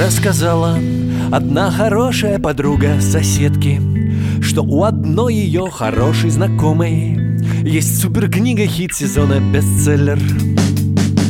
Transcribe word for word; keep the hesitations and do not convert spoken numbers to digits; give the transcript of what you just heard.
Рассказала одна хорошая подруга соседки, что у одной ее хорошей знакомой есть суперкнига, хит сезона, бестселлер.